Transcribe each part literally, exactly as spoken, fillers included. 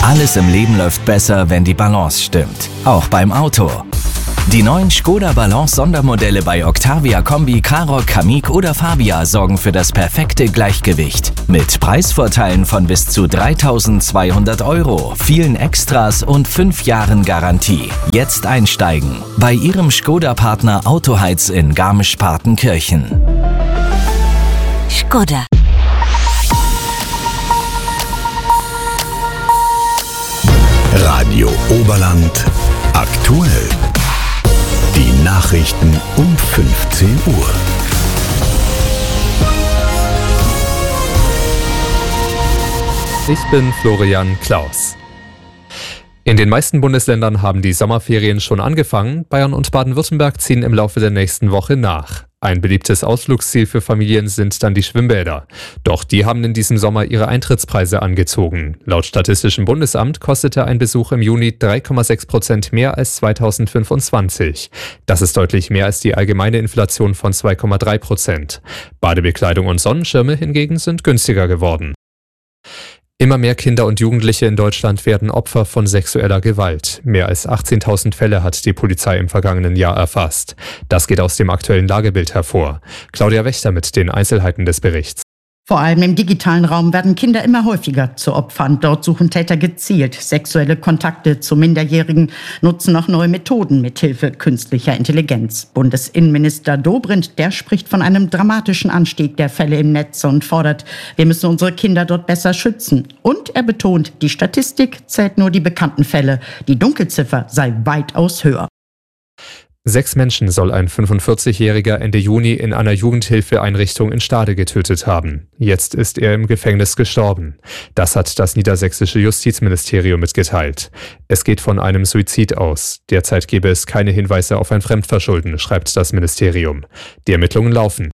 Alles im Leben läuft besser, wenn die Balance stimmt. Auch beim Auto. Die neuen Škoda Balance Sondermodelle bei Octavia Kombi, Karoq, Kamiq oder Fabia sorgen für das perfekte Gleichgewicht. Mit Preisvorteilen von bis zu dreitausendzweihundert Euro, vielen Extras und fünf Jahren Garantie. Jetzt einsteigen bei Ihrem Škoda-Partner Autoheiz in Garmisch-Partenkirchen. Škoda. Radio Oberland aktuell. Die Nachrichten um fünfzehn Uhr. Ich bin Florian Klaus. In den meisten Bundesländern haben die Sommerferien schon angefangen. Bayern und Baden-Württemberg ziehen im Laufe der nächsten Woche nach. Ein beliebtes Ausflugsziel für Familien sind dann die Schwimmbäder. Doch die haben in diesem Sommer ihre Eintrittspreise angezogen. Laut Statistischem Bundesamt kostete ein Besuch im Juni drei Komma sechs Prozent mehr als zweitausendfünfundzwanzig. Das ist deutlich mehr als die allgemeine Inflation von zwei Komma drei Prozent. Badebekleidung und Sonnenschirme hingegen sind günstiger geworden. Immer mehr Kinder und Jugendliche in Deutschland werden Opfer von sexueller Gewalt. Mehr als achtzehntausend Fälle hat die Polizei im vergangenen Jahr erfasst. Das geht aus dem aktuellen Lagebild hervor. Claudia Wächter mit den Einzelheiten des Berichts. Vor allem im digitalen Raum werden Kinder immer häufiger zu Opfern. Dort suchen Täter gezielt sexuelle Kontakte zu Minderjährigen, nutzen auch neue Methoden mithilfe künstlicher Intelligenz. Bundesinnenminister Dobrindt, der spricht von einem dramatischen Anstieg der Fälle im Netz und fordert, wir müssen unsere Kinder dort besser schützen. Und er betont, die Statistik zählt nur die bekannten Fälle. Die Dunkelziffer sei weitaus höher. Sechs Menschen soll ein fünfundvierzigjähriger Ende Juni in einer Jugendhilfeeinrichtung in Stade getötet haben. Jetzt ist er im Gefängnis gestorben. Das hat das niedersächsische Justizministerium mitgeteilt. Es geht von einem Suizid aus. Derzeit gebe es keine Hinweise auf ein Fremdverschulden, schreibt das Ministerium. Die Ermittlungen laufen.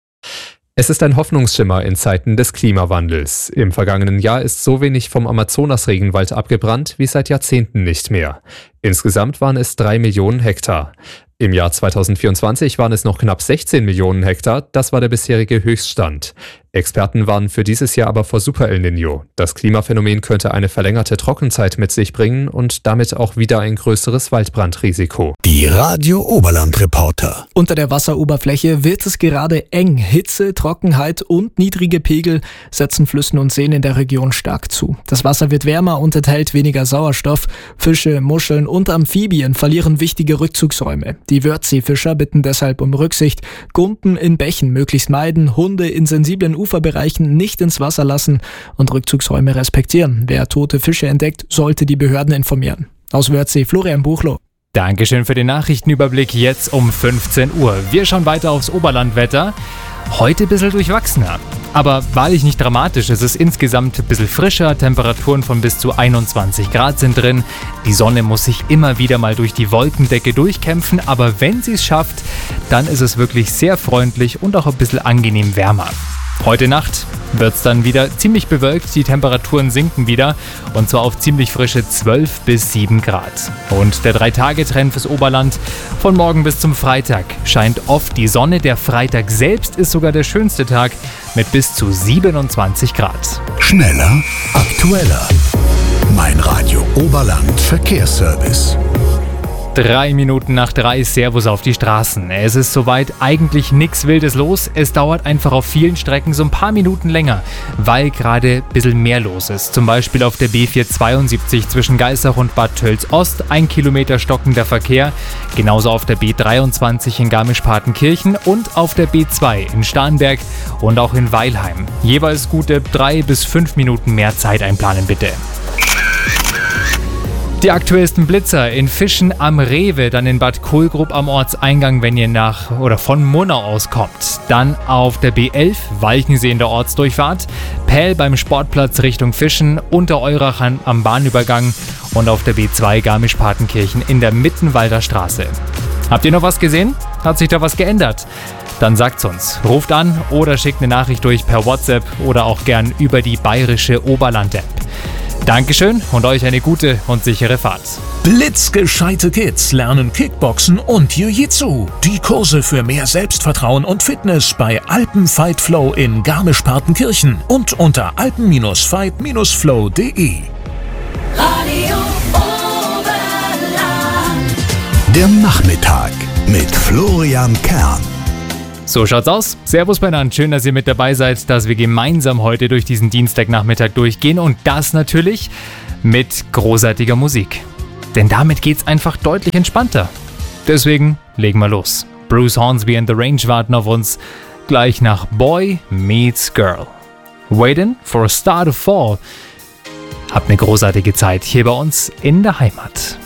Es ist ein Hoffnungsschimmer in Zeiten des Klimawandels. Im vergangenen Jahr ist so wenig vom Amazonas-Regenwald abgebrannt wie seit Jahrzehnten nicht mehr. Insgesamt waren es drei Millionen Hektar. Im Jahr zweitausendvierundzwanzig waren es noch knapp sechzehn Millionen Hektar. Das war der bisherige Höchststand. Experten warnen für dieses Jahr aber vor Super El Niño. Das Klimaphänomen könnte eine verlängerte Trockenzeit mit sich bringen und damit auch wieder ein größeres Waldbrandrisiko. Die Radio Oberland Reporter. Unter der Wasseroberfläche wird es gerade eng. Hitze, Trockenheit und niedrige Pegel setzen Flüssen und Seen in der Region stark zu. Das Wasser wird wärmer und enthält weniger Sauerstoff. Fische, Muscheln und Amphibien verlieren wichtige Rückzugsräume. Die Wörthseefischer bitten deshalb um Rücksicht. Gumpen in Bächen möglichst meiden, Hunde in sensiblen Uferbereichen nicht ins Wasser lassen und Rückzugsräume respektieren. Wer tote Fische entdeckt, sollte die Behörden informieren. Aus Wörthsee, Florian Buchloh. Dankeschön für den Nachrichtenüberblick jetzt um fünfzehn Uhr. Wir schauen weiter aufs Oberlandwetter. Heute ein bisschen durchwachsener. Aber wahrlich nicht dramatisch. Es ist insgesamt ein bisschen frischer. Temperaturen von bis zu einundzwanzig Grad sind drin. Die Sonne muss sich immer wieder mal durch die Wolkendecke durchkämpfen. Aber wenn sie es schafft, dann ist es wirklich sehr freundlich und auch ein bisschen angenehm wärmer. Heute Nacht wird es dann wieder ziemlich bewölkt, die Temperaturen sinken wieder und zwar auf ziemlich frische zwölf bis sieben Grad. Und der Drei-Tage-Trend fürs Oberland von morgen bis zum Freitag scheint oft die Sonne. Der Freitag selbst ist sogar der schönste Tag mit bis zu siebenundzwanzig Grad. Schneller, aktueller. Mein Radio Oberland Verkehrsservice. Drei Minuten nach drei, Servus auf die Straßen. Es ist soweit eigentlich nichts Wildes los. Es dauert einfach auf vielen Strecken so ein paar Minuten länger, weil gerade ein bisschen mehr los ist. Zum Beispiel auf der B vierhundertzweiundsiebzig zwischen Geissach und Bad Tölz-Ost, ein Kilometer stockender Verkehr. Genauso auf der B dreiundzwanzig in Garmisch-Partenkirchen und auf der B zwei in Starnberg und auch in Weilheim. Jeweils gute drei bis fünf Minuten mehr Zeit einplanen bitte. Die aktuellsten Blitzer in Fischen am Rewe, dann in Bad Kohlgrub am Ortseingang, wenn ihr nach oder von Murnau aus kommt. Dann auf der B elf, Walchensee in der Ortsdurchfahrt, Pähl beim Sportplatz Richtung Fischen, Untereurach am Bahnübergang und auf der B zwei Garmisch-Partenkirchen in der Mittenwalder Straße. Habt ihr noch was gesehen? Hat sich da was geändert? Dann sagt's uns. Ruft an oder schickt eine Nachricht durch per WhatsApp oder auch gern über die bayerische Oberland-App. Dankeschön und euch eine gute und sichere Fahrt. Blitzgescheite Kids lernen Kickboxen und Jiu-Jitsu. Die Kurse für mehr Selbstvertrauen und Fitness bei Alpenfight Flow in Garmisch-Partenkirchen und unter alpen Bindestrich fight Bindestrich flow punkt de. Der Nachmittag mit Florian Kern. So schaut's aus. Servus beieinander, schön, dass ihr mit dabei seid, dass wir gemeinsam heute durch diesen Dienstagnachmittag durchgehen und das natürlich mit großartiger Musik. Denn damit geht's einfach deutlich entspannter. Deswegen legen wir los. Bruce Hornsby and the Range warten auf uns gleich nach Boy Meets Girl. Waiting for a Star to Fall. Habt eine großartige Zeit hier bei uns in der Heimat.